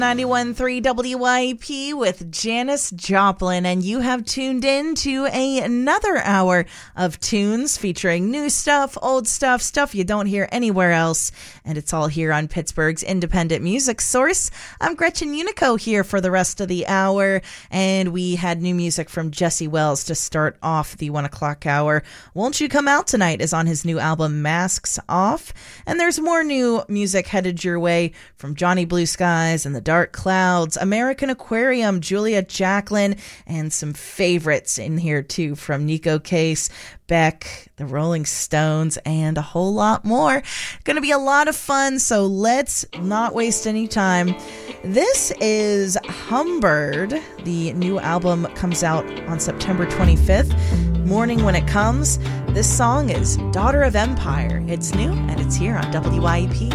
91.3 WYP with Janis Joplin, and you have tuned in to another hour of tunes featuring new stuff, old stuff, stuff you don't hear anywhere else, and it's all here on Pittsburgh's independent music source. I'm Gretchen Unico here for the rest of the hour, and we had new music from Jesse Wells to start off the 1 o'clock hour. Won't You Come Out Tonight is on his new album Masks Off, and there's more new music headed your way from Johnny Blue Skies and the Dark Clouds, American Aquarium, Julia Jacklin, and some favorites in here too from Nico Case, Beck, the Rolling Stones, and a whole lot more. Going to be a lot of fun, so let's not waste any time. This is Humbird. The new album comes out on September 25th. Morning when it comes. This song is Daughter of Empire. It's new and it's here on WYEP.